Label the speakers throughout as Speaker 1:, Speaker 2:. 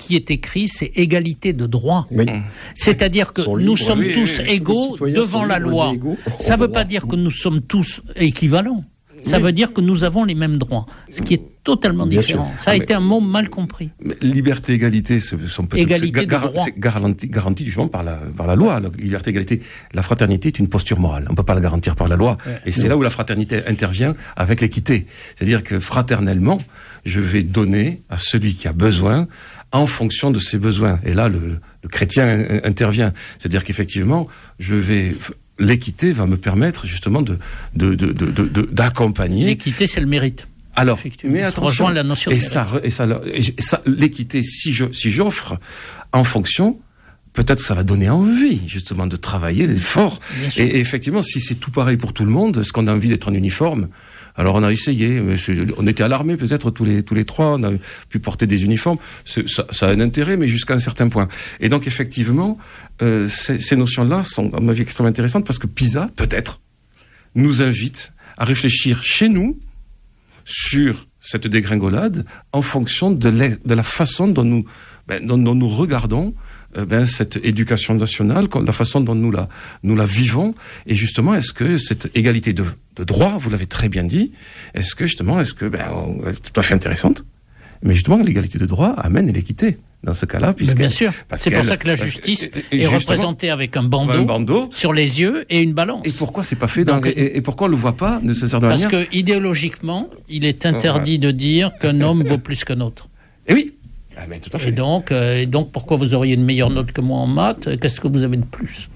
Speaker 1: qui est écrit, c'est égalité de droit. Oui. C'est-à-dire que nous sommes tous égaux devant la loi. Ça ne veut pas dire que nous sommes tous équivalents. Ça veut dire que nous avons les mêmes droits, ce qui est totalement différent. Ça a été un mot mal compris.
Speaker 2: Liberté, égalité, sont peut-être c'est garanti justement par la loi. La liberté, égalité, la fraternité est une posture morale. On ne peut pas la garantir par la loi. Et c'est là où la fraternité intervient avec l'équité. C'est-à-dire que fraternellement, je vais donner à celui qui a besoin en fonction de ses besoins. Et là, le chrétien intervient. C'est-à-dire qu'effectivement, l'équité va me permettre justement d'accompagner.
Speaker 1: L'équité, c'est le mérite.
Speaker 2: Alors, mais attention,
Speaker 1: la notion
Speaker 2: et ça, l'équité, si j'offre en fonction, peut-être ça va donner envie justement de travailler, d'effort. Et effectivement, si c'est tout pareil pour tout le monde, est-ce qu'on a envie d'être en uniforme? Alors on a essayé, mais on était à l'armée peut-être tous les trois, on a pu porter des uniformes, ça a un intérêt, mais jusqu'à un certain point. Et donc effectivement, ces notions-là sont à mon avis extrêmement intéressantes parce que PISA, peut-être, nous invite à réfléchir chez nous sur cette dégringolade en fonction de la façon dont nous regardons cette éducation nationale, la façon dont nous la vivons, et justement, est-ce que cette égalité de droit, vous l'avez très bien dit, est-ce que elle est tout à fait intéressante, mais justement, l'égalité de droit amène l'équité dans ce cas-là, puisque
Speaker 1: bien sûr, c'est pour ça que la justice est représentée avec un bandeau sur les yeux et une balance.
Speaker 2: Et pourquoi c'est pas fait et pourquoi on le voit pas de cette manière?
Speaker 1: Parce que idéologiquement, il est interdit de dire qu'un homme vaut plus qu'un autre.
Speaker 2: Et oui. Ah, mais tout à fait.
Speaker 1: Et donc, pourquoi vous auriez une meilleure note que moi en maths? Qu'est-ce que vous avez de plus?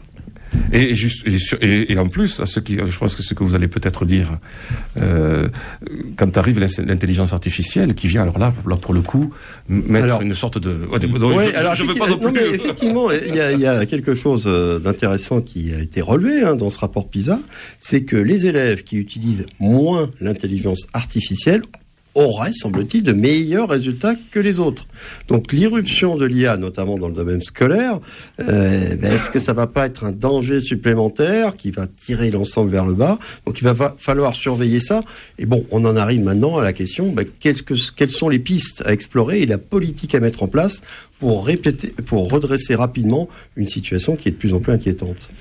Speaker 2: Et en plus, je pense que ce que vous allez peut-être dire, quand arrive l'intelligence artificielle qui vient, alors là pour le coup, mettre une sorte de...
Speaker 3: je veux pas non plus... Non, mais effectivement, il y a quelque chose d'intéressant qui a été relevé dans ce rapport PISA, c'est que les élèves qui utilisent moins l'intelligence artificielle aurait, semble-t-il, de meilleurs résultats que les autres. Donc l'irruption de l'IA, notamment dans le domaine scolaire, est-ce que ça va pas être un danger supplémentaire qui va tirer l'ensemble vers le bas? Donc il va falloir surveiller ça. Et bon, on en arrive maintenant à la question, quelles sont les pistes à explorer et la politique à mettre en place pour redresser rapidement une situation qui est de plus en plus inquiétante.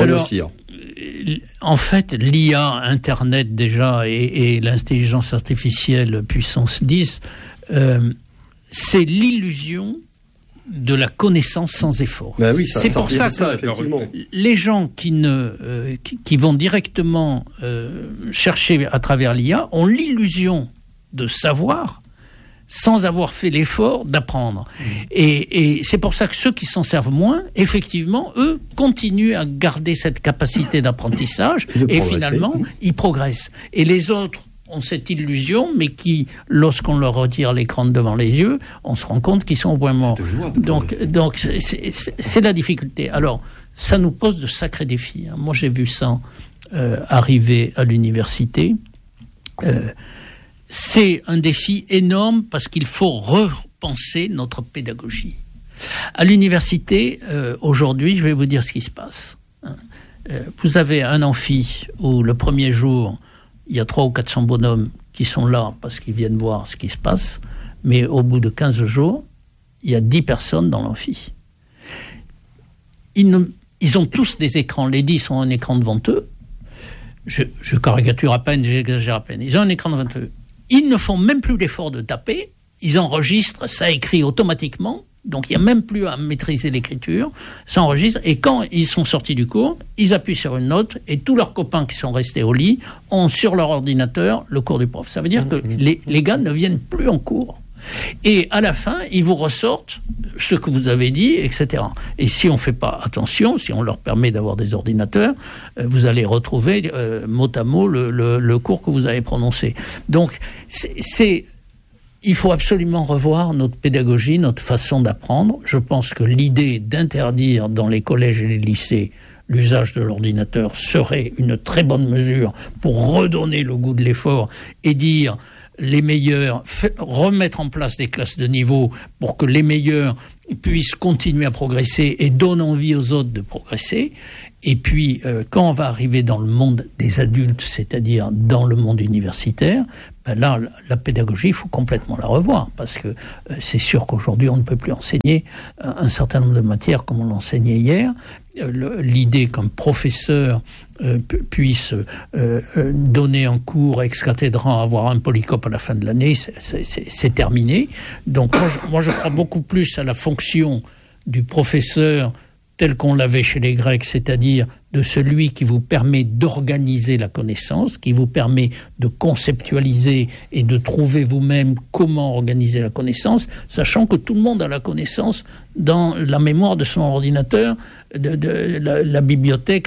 Speaker 1: En fait, l'IA, Internet déjà, et l'intelligence artificielle puissance 10, c'est l'illusion de la connaissance sans effort. C'est pour ça que les gens qui vont directement chercher à travers l'IA ont l'illusion de savoir sans avoir fait l'effort d'apprendre. Et c'est pour ça que ceux qui s'en servent moins, effectivement, eux, continuent à garder cette capacité d'apprentissage et finalement, ils progressent. Et les autres ont cette illusion, mais qui, lorsqu'on leur retire l'écran devant les yeux, on se rend compte qu'ils sont au point mort. Donc c'est la difficulté. Alors, ça nous pose de sacrés défis. Moi, j'ai vu ça arriver à l'université. C'est un défi énorme parce qu'il faut repenser notre pédagogie. À l'université, aujourd'hui, je vais vous dire ce qui se passe. Vous avez un amphi où le premier jour, il y a 300 ou 400 bonhommes qui sont là parce qu'ils viennent voir ce qui se passe, mais au bout de 15 jours, il y a 10 personnes dans l'amphi. Ils ont tous des écrans, les 10 ont un écran devant eux. Je caricature à peine, j'exagère à peine. Ils ont un écran devant eux. Ils ne font même plus l'effort de taper, ils enregistrent, ça écrit automatiquement, donc il n'y a même plus à maîtriser l'écriture, ça enregistre, et quand ils sont sortis du cours, ils appuient sur une note, et tous leurs copains qui sont restés au lit ont sur leur ordinateur le cours du prof. Ça veut dire que les gars ne viennent plus en cours. Et à la fin, ils vous ressortent ce que vous avez dit, etc. Et si on ne fait pas attention, si on leur permet d'avoir des ordinateurs, vous allez retrouver mot à mot le cours que vous avez prononcé. Donc, il faut absolument revoir notre pédagogie, notre façon d'apprendre. Je pense que l'idée d'interdire dans les collèges et les lycées l'usage de l'ordinateur serait une très bonne mesure pour redonner le goût de l'effort et dire les meilleurs, remettre en place des classes de niveau pour que les meilleurs puissent continuer à progresser et donnent envie aux autres de progresser. Et puis, quand on va arriver dans le monde des adultes, c'est-à-dire dans le monde universitaire, ben là, la pédagogie, il faut complètement la revoir, parce que c'est sûr qu'aujourd'hui, on ne peut plus enseigner un certain nombre de matières comme on l'enseignait hier. L'idée qu'un professeur puisse donner un cours ex cathedra, avoir un polycope à la fin de l'année, c'est terminé. Donc moi, je crois beaucoup plus à la fonction du professeur tel qu'on l'avait chez les Grecs, c'est-à-dire de celui qui vous permet d'organiser la connaissance, qui vous permet de conceptualiser et de trouver vous-même comment organiser la connaissance, sachant que tout le monde a la connaissance dans la mémoire de son ordinateur, de la bibliothèque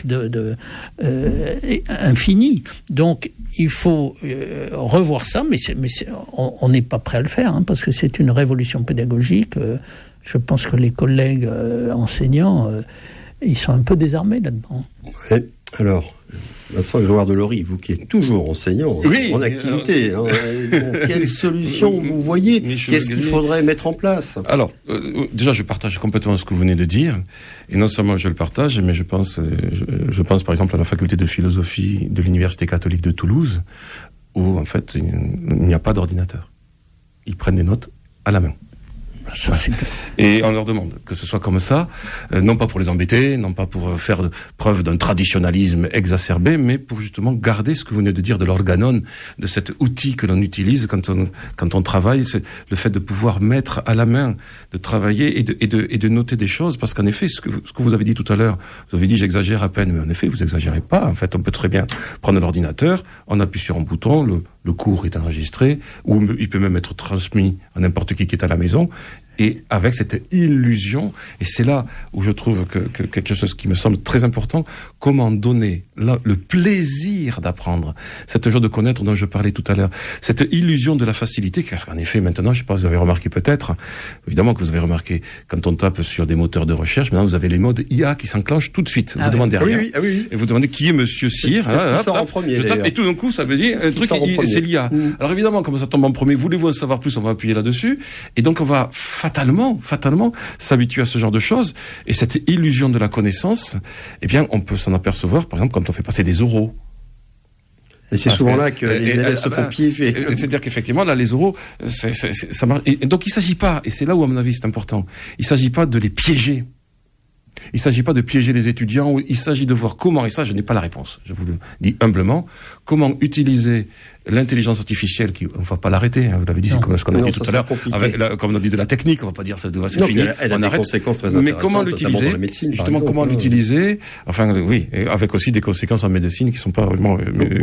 Speaker 1: infinie. Donc il faut revoir ça, mais on n'est pas prêt à le faire, hein, parce que c'est une révolution pédagogique. Je pense que les collègues enseignants, ils sont un peu désarmés là-dedans.
Speaker 3: Ouais. Alors, Vincent Grégoire Delory, vous qui êtes toujours enseignant en activité, quelle solution vous voyez ? Qu'est-ce qu'il faudrait mettre en place ?
Speaker 2: Alors, déjà, je partage complètement ce que vous venez de dire, et non seulement je le partage, mais je pense par exemple à la faculté de philosophie de l'Université catholique de Toulouse, où en fait, il n'y a pas d'ordinateur. Ils prennent des notes à la main. Et on leur demande que ce soit comme ça, non pas pour les embêter, non pas pour faire preuve d'un traditionnalisme exacerbé, mais pour justement garder ce que vous venez de dire de l'organon, de cet outil que l'on utilise quand on travaille, c'est le fait de pouvoir mettre à la main, de travailler et de noter des choses, parce qu'en effet, ce que vous avez dit tout à l'heure, vous avez dit j'exagère à peine, mais en effet, vous exagérez pas. En fait, on peut très bien prendre l'ordinateur, on appuie sur un bouton, le cours est enregistré, ou il peut même être transmis à n'importe qui est à la maison. Et avec cette illusion, et c'est là où je trouve que quelque chose qui me semble très important, comment donner le plaisir d'apprendre, cette joie de connaître dont je parlais tout à l'heure, cette illusion de la facilité, car en effet maintenant, je ne sais pas si vous avez remarqué peut-être, évidemment que vous avez remarqué, quand on tape sur des moteurs de recherche, maintenant vous avez les modes IA qui s'enclenchent tout de suite. Vous demandez rien,
Speaker 3: oui.
Speaker 2: Et vous demandez qui est Monsieur Cyr,
Speaker 3: c'est ce qui sort en premier,
Speaker 2: et tout d'un coup ça veut dire un truc, c'est l'IA. Alors évidemment, comme ça tombe en premier, voulez-vous en savoir plus, on va appuyer là-dessus, et donc on va fatalement s'habituer à ce genre de choses, et cette illusion de la connaissance, eh bien, on peut s'en apercevoir, par exemple, quand on fait passer des oraux.
Speaker 3: Et c'est souvent là que les élèves se font piéger.
Speaker 2: C'est-à-dire qu'effectivement, là, les oraux, ça marche. Et donc, il s'agit pas, et c'est là où, à mon avis, c'est important, il s'agit pas de les piéger. Il s'agit pas de piéger les étudiants, il s'agit de voir comment, et ça, je n'ai pas la réponse, je vous le dis humblement, comment utiliser l'intelligence artificielle, on ne va pas l'arrêter, hein, vous l'avez dit, c'est comme ce qu'on a dit tout à l'heure, comme on a dit de la technique, on ne va pas dire ça, c'est fini,
Speaker 3: elle a des conséquences très
Speaker 2: mais comment l'utiliser, justement, comment l'utiliser, enfin, oui, avec aussi des conséquences en médecine qui ne sont pas vraiment...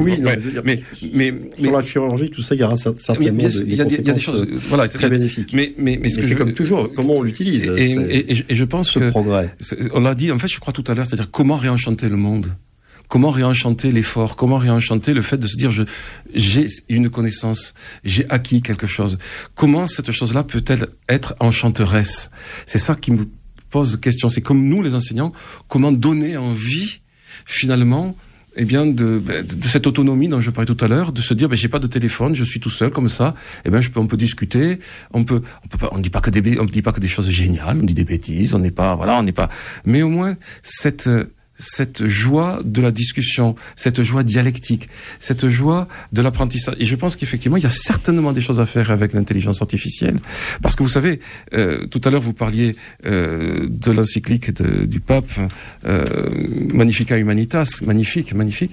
Speaker 3: mais sur la chirurgie, tout ça, il y aura certainement des conséquences très bénéfiques. Mais c'est comme toujours, comment on l'utilise,
Speaker 2: et je pense que, on l'a dit, en fait, je crois tout à l'heure, c'est-à-dire comment réenchanter le monde. Comment réenchanter l'effort? Comment réenchanter le fait de se dire j'ai une connaissance, j'ai acquis quelque chose? Comment cette chose-là peut-elle être enchanteresse? C'est ça qui me pose question. C'est comme nous, les enseignants, comment donner envie, finalement, eh bien, de cette autonomie dont je parlais tout à l'heure, de se dire, j'ai pas de téléphone, je suis tout seul, comme ça, eh ben, on peut discuter, on dit pas que des choses géniales, on dit des bêtises, on n'est pas, mais au moins, cette joie de la discussion, cette joie dialectique, cette joie de l'apprentissage. Et je pense qu'effectivement, il y a certainement des choses à faire avec l'intelligence artificielle. Parce que vous savez, tout à l'heure, vous parliez de l'encyclique du pape, Magnificat Humanitas, magnifique.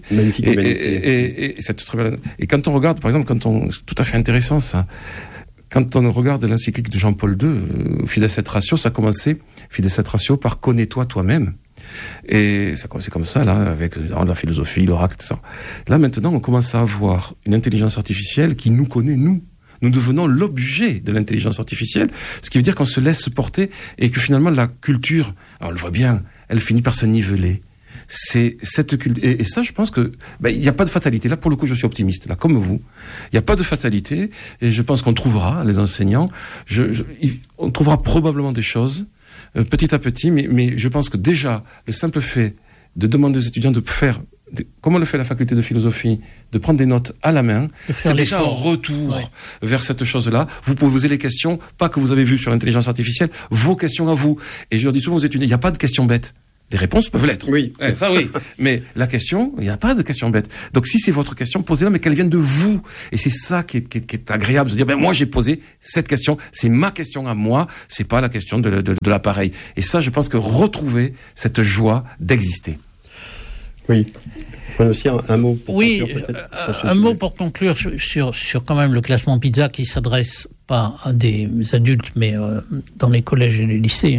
Speaker 2: Et cette très belle... Et quand on regarde, par exemple, c'est tout à fait intéressant, ça. Quand on regarde l'encyclique de Jean-Paul II, Fides et Ratio, ça a commencé, Fides et Ratio, par connais-toi toi-même. Et ça commençait comme ça, là, avec la philosophie, l'oracle, tout ça. Là, maintenant, on commence à avoir une intelligence artificielle qui nous connaît, nous. Nous devenons l'objet de l'intelligence artificielle, ce qui veut dire qu'on se laisse porter et que finalement, la culture, on le voit bien, elle finit par se niveler. C'est cette culture. Et ça, je pense que, il n'y a pas de fatalité. Là, pour le coup, je suis optimiste, là, comme vous. Il n'y a pas de fatalité, et je pense qu'on trouvera, les enseignants, on trouvera probablement des choses, petit à petit, mais je pense que déjà, le simple fait de demander aux étudiants de faire, comme on le fait à la faculté de philosophie, de prendre des notes à la main, c'est déjà un retour vers cette chose-là. Vous pouvez poser les questions, pas que vous avez vues sur l'intelligence artificielle, vos questions à vous. Et je leur dis souvent aux étudiants, il n'y a pas de questions bêtes. Les réponses peuvent l'être.
Speaker 3: Oui.
Speaker 2: Ça oui. Mais la question, il n'y a pas de question bête. Donc si c'est votre question, posez-la, mais qu'elle vienne de vous. Et c'est ça qui est agréable, de dire, moi j'ai posé cette question, c'est ma question à moi, c'est pas la question de l'appareil. Et ça, je pense que retrouver cette joie d'exister.
Speaker 3: Oui. Aussi un mot pour conclure, peut-être.
Speaker 1: Un mot pour conclure sur quand même le classement PISA qui s'adresse pas à des adultes, mais dans les collèges et les lycées.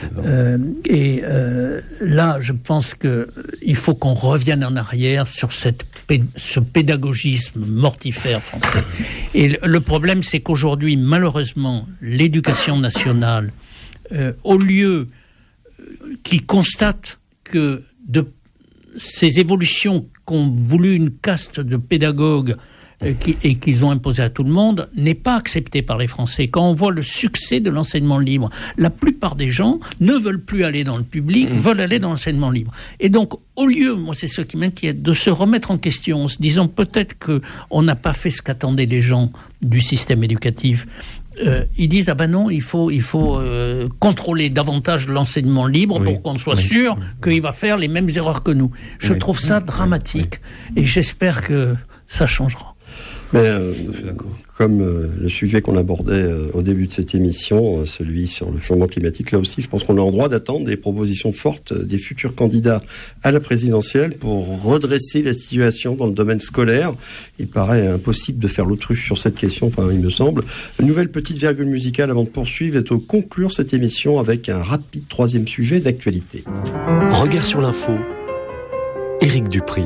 Speaker 1: Là, je pense qu'il faut qu'on revienne en arrière sur ce pédagogisme mortifère français. Et le problème, c'est qu'aujourd'hui, malheureusement, l'éducation nationale, au lieu qui constate que ces évolutions qu'ont voulu une caste de pédagogues et qu'ils ont imposé à tout le monde n'est pas acceptée par les Français. Quand on voit le succès de l'enseignement libre, la plupart des gens ne veulent plus aller dans le public, veulent aller dans l'enseignement libre. Et donc, au lieu, moi c'est ce qui m'inquiète, de se remettre en question en se disant peut-être qu'on n'a pas fait ce qu'attendaient les gens du système éducatif, ils disent non, il faut contrôler davantage l'enseignement libre pour qu'on soit sûr qu'il va faire les mêmes erreurs que nous. Je trouve ça dramatique et j'espère que ça changera.
Speaker 3: Mais comme le sujet qu'on abordait au début de cette émission, celui sur le changement climatique, là aussi, je pense qu'on est en droit d'attendre des propositions fortes des futurs candidats à la présidentielle pour redresser la situation dans le domaine scolaire. Il paraît impossible de faire l'autruche sur cette question, enfin, il me semble. Une nouvelle petite virgule musicale avant de poursuivre et de conclure cette émission avec un rapide troisième sujet d'actualité.
Speaker 4: Regard sur l'info, Éric Dupry.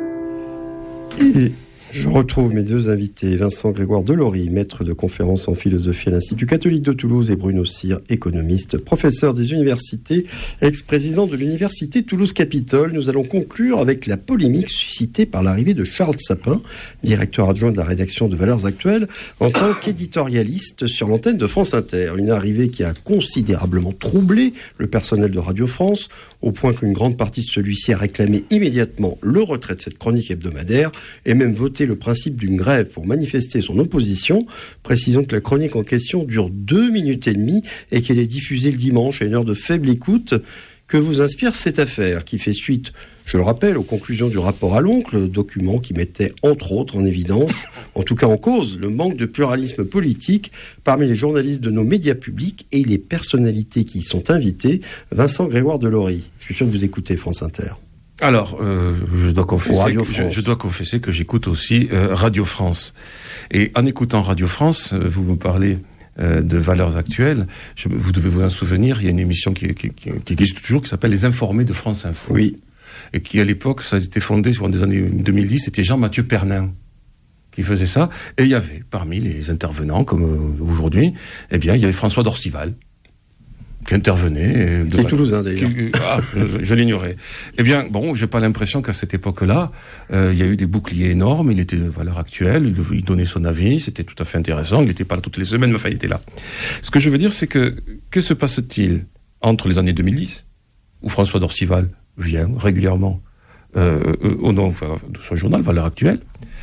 Speaker 3: Je retrouve mes deux invités, Vincent Grégoire Delory, maître de conférences en philosophie à l'Institut catholique de Toulouse, et Bruno Cyr, économiste, professeur des universités, ex-président de l'université Toulouse-Capitole. Nous allons conclure avec la polémique suscitée par l'arrivée de Charles Sapin, directeur adjoint de la rédaction de Valeurs Actuelles, en tant qu'éditorialiste sur l'antenne de France Inter. Une arrivée qui a considérablement troublé le personnel de Radio France, au point qu'une grande partie de celui-ci a réclamé immédiatement le retrait de cette chronique hebdomadaire et même voté le principe d'une grève pour manifester son opposition. Précisons que la chronique en question dure 2 minutes et demie et qu'elle est diffusée le dimanche à une heure de faible écoute. Que vous inspire cette affaire qui fait suite, je le rappelle, aux conclusions du rapport à l'oncle, document qui mettait entre autres en évidence, en tout cas en cause, le manque de pluralisme politique parmi les journalistes de nos médias publics et les personnalités qui y sont invitées. Vincent Grégoire Delory, je suis sûr que vous écoutez France Inter.
Speaker 2: Alors, je dois confesser que j'écoute aussi Radio France. Et en écoutant Radio France, vous me parlez de Valeurs Actuelles. Vous devez vous en souvenir, il y a une émission qui existe toujours, qui s'appelle Les Informés de France Info.
Speaker 3: Oui.
Speaker 2: Et qui, à l'époque, ça a été fondé sur des années 2010, c'était Jean-Mathieu Pernin qui faisait ça. Et il y avait, parmi les intervenants, comme aujourd'hui, il y avait François d'Orcival, qui intervenait.
Speaker 3: Qui est toulousain d'ailleurs.
Speaker 2: Je l'ignorais. J'ai pas l'impression qu'à cette époque-là, il y a eu des boucliers énormes. Il était Valeurs Actuelles, il donnait son avis, c'était tout à fait intéressant. Il n'était pas là toutes les semaines, mais enfin, il était là. Ce que je veux dire, c'est que se passe-t-il entre les années 2010, où François d'Orcival vient régulièrement au nom de son journal Valeurs Actuelles,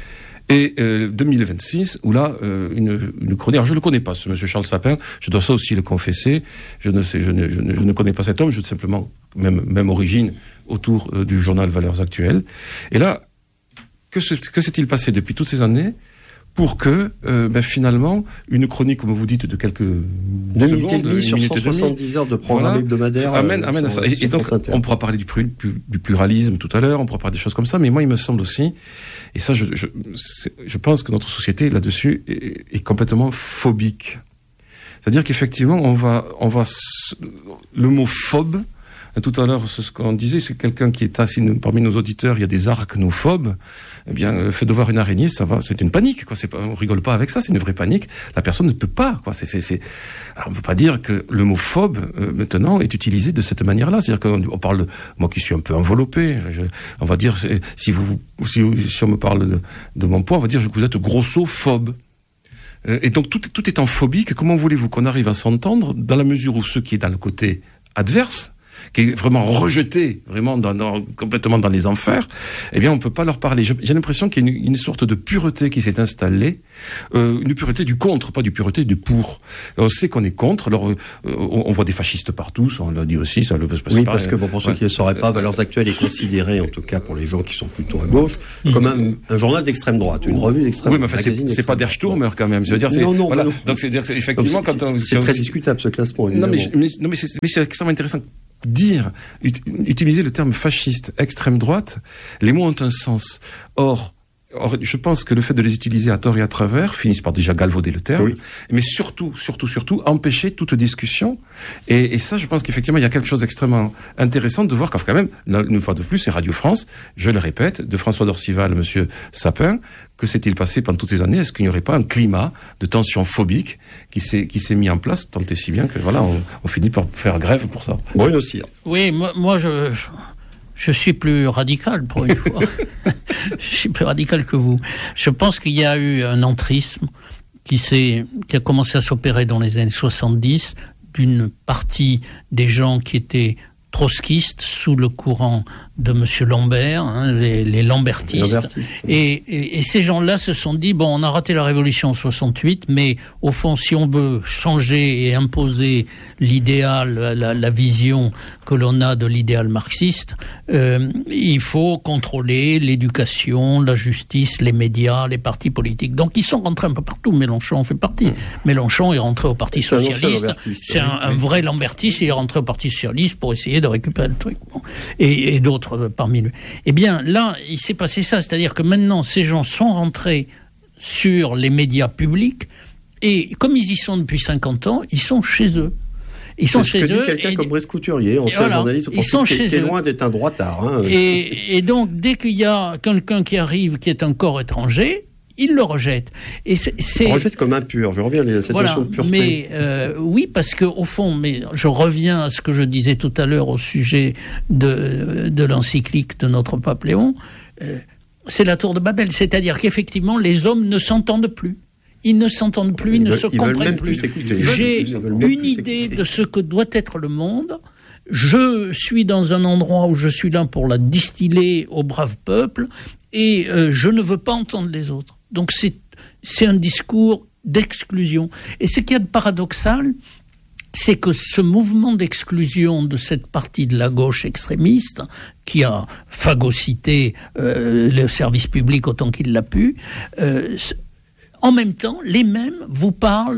Speaker 2: et 2026, où là, une chronique. Alors, je ne le connais pas, ce monsieur Charles Sapin. Je dois ça aussi le confesser. Je ne connais pas cet homme. Je simplement même origine autour du journal Valeurs Actuelles. Et là, que s'est-il passé depuis toutes ces années pour que finalement une chronique, comme vous dites, de quelques
Speaker 3: 2 minutes et demie sur 170 heures de programme hebdomadaire
Speaker 2: amène à ça. Et donc, on pourra parler du pluralisme tout à l'heure. On pourra parler des choses comme ça. Mais moi, il me semble aussi. Et ça, je pense que notre société, là-dessus, est complètement phobique. C'est-à-dire qu'effectivement, on va, le mot phobe, tout à l'heure, ce qu'on disait, c'est quelqu'un qui est assis parmi nos auditeurs, il y a des arachnophobes. Le fait de voir une araignée, ça va, c'est une panique, quoi. On rigole pas avec ça, c'est une vraie panique. La personne ne peut pas, quoi. Alors, on peut pas dire que le mot phobe, maintenant, est utilisé de cette manière-là. C'est-à-dire qu'on parle moi qui suis un peu enveloppé, on va dire, si on me parle de mon poids, on va dire que vous êtes grossophobe. Et donc, tout est en phobique. Comment voulez-vous qu'on arrive à s'entendre dans la mesure où ce qui est dans le côté adverse qui est vraiment rejeté, vraiment complètement dans les enfers, eh bien, on peut pas leur parler. J'ai l'impression qu'il y a une sorte de pureté qui s'est installée, une pureté du contre, pas du pureté du pour. Et on sait qu'on est contre. Alors, on voit des fascistes partout, ça, on l'a dit aussi. Ça,
Speaker 3: oui, parce que pour ceux qui ne sauraient pas, Valeurs Actuelles est considéré, en tout cas pour les gens qui sont plutôt à gauche, comme un journal d'extrême droite, une revue d'extrême droite.
Speaker 2: Oui, mais enfin, c'est pas Der Stürmer quand même. C'est-à-dire,
Speaker 3: non.
Speaker 2: Voilà. Donc, c'est-à-dire, effectivement,
Speaker 3: c'est très discutable ce classement. Évidemment.
Speaker 2: Non, mais c'est extrêmement intéressant. Utiliser le terme fasciste, extrême droite, les mots ont un sens. Or, je pense que le fait de les utiliser à tort et à travers finissent par déjà galvauder le terme, oui. Mais surtout, empêcher toute discussion. Et ça, je pense qu'effectivement, il y a quelque chose d'extrêmement intéressant de voir quand même, une fois de plus, c'est Radio France, je le répète, de François d'Orcival, Monsieur Sapin, que s'est-il passé pendant toutes ces années? Est-ce qu'il n'y aurait pas un climat de tension phobique qui s'est mis en place, tant et si bien que voilà, on finit par faire grève pour ça.
Speaker 3: Bruno Cyr.
Speaker 1: Oui, moi je suis plus radical pour une fois. Je suis plus radical que vous. Je pense qu'il y a eu un entrisme qui a commencé à s'opérer dans les années 70 d'une partie des gens qui étaient trotskistes sous le courant de Monsieur Lambert, les lambertistes. Et ces gens-là se sont dit, bon, on a raté la révolution en 68, mais au fond, si on veut changer et imposer l'idéal, la vision que l'on a de l'idéal marxiste, il faut contrôler l'éducation, la justice, les médias, les partis politiques. Donc ils sont rentrés un peu partout. Mélenchon en fait partie. Mélenchon est rentré au Parti socialiste. C'est un vrai lambertiste. Il est rentré au Parti socialiste pour essayer de récupérer le truc. Bon. Et d'autres parmi eux. Eh bien, là, il s'est passé ça. C'est-à-dire que maintenant, ces gens sont rentrés sur les médias publics et comme ils y sont depuis 50 ans, ils sont chez eux. Ils sont chez eux.
Speaker 3: Quelqu'un comme Brice Couturier, ancien journaliste, qui est loin d'être un droitard.
Speaker 1: Et donc, dès qu'il y a quelqu'un qui arrive qui est un corps étranger, il le rejette.
Speaker 3: On rejette comme impur. Je reviens à cette notion de pureté.
Speaker 1: Mais oui, parce que au fond, je reviens à ce que je disais tout à l'heure au sujet de l'encyclique de notre pape Léon. C'est la tour de Babel, c'est-à-dire qu'effectivement, les hommes ne s'entendent plus. Ils ne s'entendent plus, ils ne se comprennent plus. J'ai une idée de ce que doit être le monde. Je suis dans un endroit où je suis là pour la distiller au brave peuple et je ne veux pas entendre les autres. Donc c'est un discours d'exclusion. Et ce qu'il y a de paradoxal, c'est que ce mouvement d'exclusion de cette partie de la gauche extrémiste, qui a phagocyté le service public autant qu'il l'a pu, en même temps, les mêmes vous parlent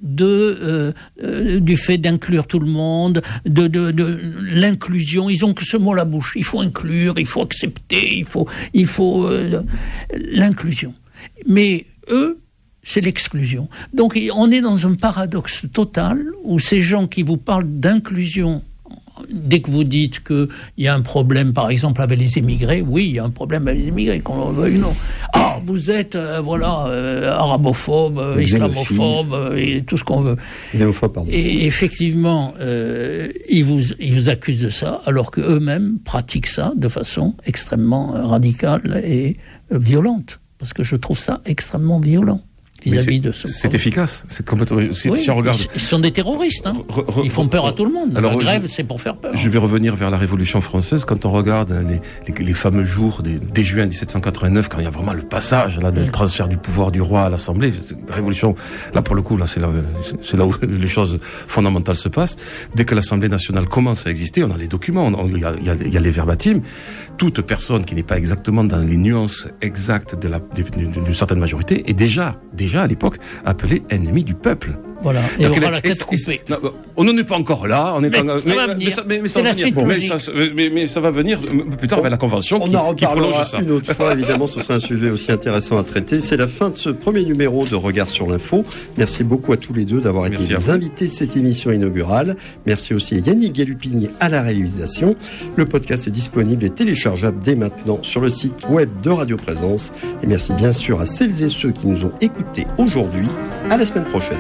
Speaker 1: du fait d'inclure tout le monde, de l'inclusion. Ils ont que ce mot à la bouche. Il faut inclure, il faut accepter, il faut l'inclusion. Mais eux, c'est l'exclusion. Donc on est dans un paradoxe total où ces gens qui vous parlent d'inclusion, dès que vous dites qu'il y a un problème, par exemple, avec les émigrés, oui, il y a un problème avec les émigrés, qu'on le veuille ou non. Ah, vous êtes, arabophobe, islamophobe, et tout ce qu'on veut. Et effectivement, ils vous accusent de ça, alors qu'eux-mêmes pratiquent ça de façon extrêmement radicale et violente. Parce que je trouve ça extrêmement violent.
Speaker 2: C'est efficace. C'est complètement. Si on regarde,
Speaker 1: ils sont des terroristes. Ils font peur à tout le monde. Alors, la grève, c'est pour faire peur.
Speaker 2: Je vais revenir vers la Révolution française. Quand on regarde les fameux jours dès juin 1789, quand il y a vraiment le passage le transfert du pouvoir du roi à l'Assemblée, Révolution. Là, pour le coup, c'est là où les choses fondamentales se passent. Dès que l'Assemblée nationale commence à exister, on a les documents, il y a les verbatims. Toute personne qui n'est pas exactement dans les nuances exactes d'une certaine majorité est déjà à l'époque appelé ennemi du peuple.
Speaker 1: Voilà. Et on aura la tête coupée.
Speaker 2: On n'en est pas encore là. On est pas.
Speaker 1: Mais ça va venir.
Speaker 2: Mais ça va venir plus tard avec la convention.
Speaker 3: On en reparlera une autre fois. Évidemment, ce sera un sujet aussi intéressant à traiter. C'est la fin de ce premier numéro de Regard sur l'info. Merci beaucoup à tous les deux d'avoir été les invités de cette émission inaugurale. Merci aussi à Yannick Galupini à la réalisation. Le podcast est disponible et téléchargeable dès maintenant sur le site web de Radio Présence. Et merci bien sûr à celles et ceux qui nous ont écoutés aujourd'hui. À la semaine prochaine.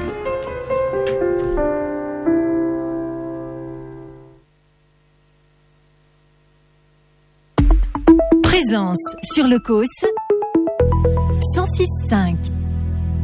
Speaker 5: Présence sur le COS 106.5.